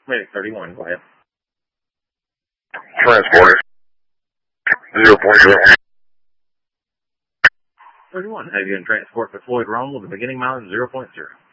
Medic 31, go ahead. Transporter 0.0. 31, have you in transport to Floyd Rome with a beginning mileage of 0.0.